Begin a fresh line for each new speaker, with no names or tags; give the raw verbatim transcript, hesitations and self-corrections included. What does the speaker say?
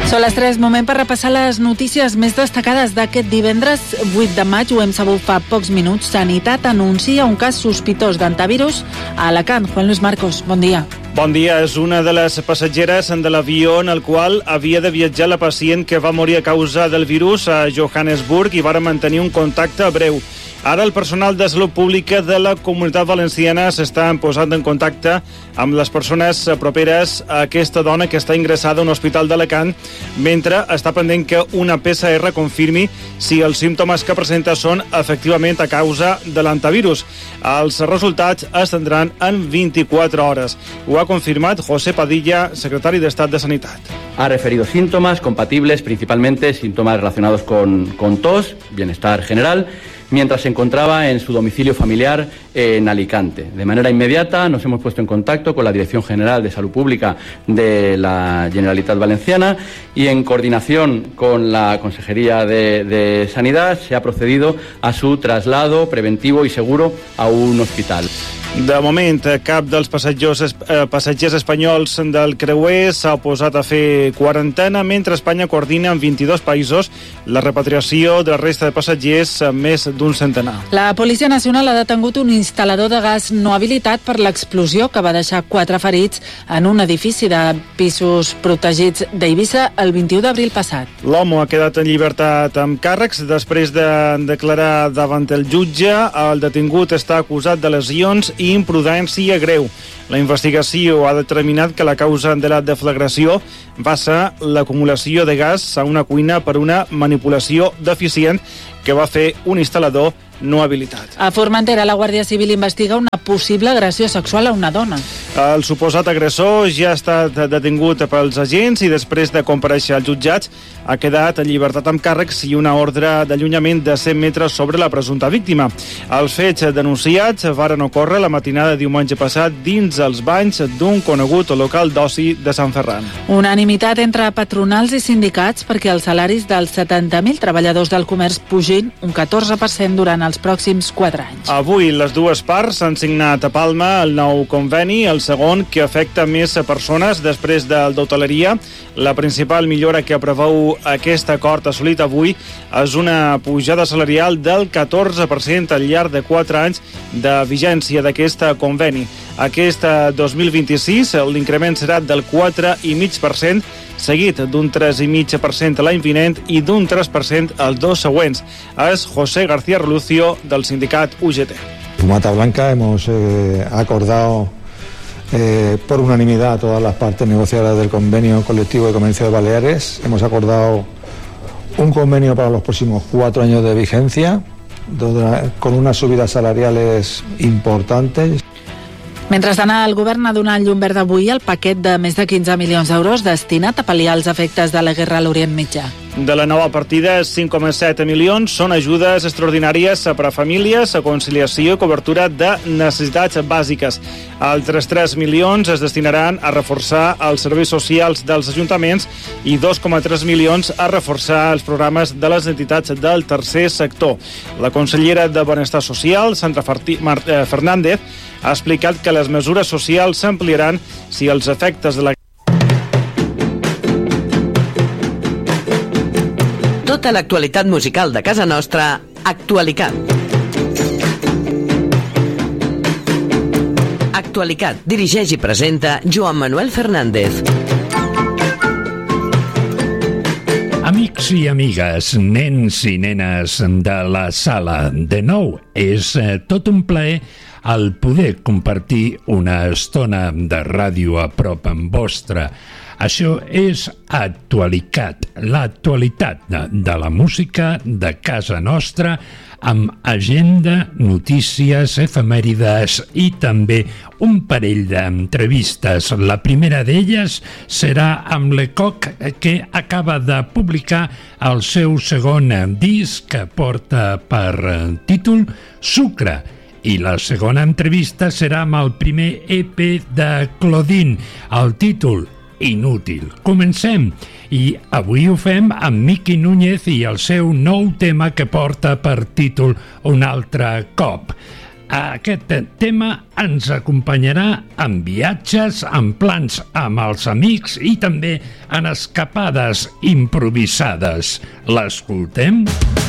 Són les tres, moment per repassar les notícies més destacades d'aquest divendres vuit de maig. Ho hem sabut fa pocs minuts. Sanitat anuncia un cas sospitós d'antivirus a Alacant. Juan Luis Marcos, bon dia.
Bon dia. És una de les passatgeres de l'avió en el qual havia de viatjar la pacient que va morir a causa del virus a Johannesburg i va mantenir un contacte breu. Ara el personal de salut pública de la Comunitat Valenciana s'està posant en contacte amb les persones properes a aquesta dona que està ingressada a un hospital d'Alacant mentre està pendent que una P C R confirmi si els símptomes que presenta són efectivament a causa de l'antivirus. Els resultats es tindran en vint-i-quatre hores. Ho ha confirmat José Padilla, secretari d'Estat de Sanitat.
Ha referido síntomas compatibles, principalmente síntomas relacionados con, con tos, bienestar general, mientras se encontraba en su domicilio familiar en Alicante. De manera inmediata nos hemos puesto en contacto con la Dirección General de Salud Pública de la Generalitat Valenciana y en coordinación con la Consejería de, de Sanidad se ha procedido a su traslado preventivo y seguro a un hospital.
De moment, cap dels passatgers, eh, passatgers espanyols del creuer s'ha oposat a fer quarantena, mentre Espanya coordina en vint-i-dos països la repatriació de la resta de passatgers, més d'un centenar.
La Policia Nacional ha detengut un instal·lador de gas no habilitat per l'explosió que va deixar quatre ferits en un edifici de pisos protegits d'Eivissa el vint-i-u d'abril passat.
L'home ha quedat en llibertat amb càrrecs després de declarar davant el jutge. El detingut està acusat de lesions i imprudència greu. La investigació ha determinat que la causa de la deflagració va ser l'acumulació de gas a una cuina per una manipulació deficient que va fer un instal·lador no habilitat.
A Formentera, la Guàrdia Civil investiga una possible agressió sexual a una dona.
El suposat agressor ja ha estat detingut pels agents i després de comparèixer als jutjats ha quedat en llibertat amb càrrecs i una ordre d'allunyament de cent metres sobre la presumpta víctima. Els fets denunciats varen ocórrer la matinada de diumenge passat dins els banys d'un conegut local d'oci de Sant Ferran.
Unanimitat entre patronals i sindicats perquè els salaris dels setanta mil treballadors del comerç pugin un catorze per cent durant els pròxims quatre anys.
Avui les dues parts han signat a Palma el nou conveni, el segon que afecta més persones després del d'hoteleria. La principal millora que preveu aquest acord assolit avui és una pujada salarial del catorze per cent al llarg de quatre anys de vigència d'aquest conveni. Aquest dos mil vint-i-sis l'increment serà del quatre coma cinc per cent, seguit d'un tres coma cinc per cent l'any vinent i d'un tres per cent els dos següents. És José García Relucio, del sindicat U G T.
Como Bata Blanca hemos eh, acordado eh, por unanimidad a todas las partes negociadoras del convenio colectivo de comercio de Baleares. Hemos acordado un convenio para los próximos cuatro años de vigencia, con unas subidas salariales importantes.
Mentrestant, el govern ha donat llum verda avui al paquet de més de quinze milions d'euros destinat a pal·liar els efectes de la guerra a l'Orient Mitjà.
De la nova partida, cinc coma set milions són ajudes extraordinàries per a famílies, a conciliació i cobertura de necessitats bàsiques. Altres tres milions es destinaran a reforçar els serveis socials dels ajuntaments i dos coma tres milions a reforçar els programes de les entitats del tercer sector. La consellera de Benestar Social, Sandra Fernández, ha explicat que les mesures socials s'ampliaran si els efectes de la
Tota l'actualitat musical de casa nostra, Actualicat. Actualicat dirigeix i presenta Joan Manuel Fernández.
Amics i amigues, nens i nenes de la sala, de nou, és eh, tot un plaer el poder compartir una estona de ràdio a prop amb vostra. Això és Actualicat, l'actualitat de, de la música de casa nostra, amb agenda, notícies, efemèrides i també un parell d'entrevistes. La primera d'elles serà amb Lecoq, que acaba de publicar el seu segon disc, que porta per títol Sucre. I la segona entrevista serà amb el primer E P de Claudine, el títol Inútil. Comencem, i avui ho fem amb Miki Núñez i el seu nou tema que porta per títol Un altre cop. Aquest tema ens acompanyarà en viatges, en plans amb els amics i també en escapades improvisades. L'escoltem?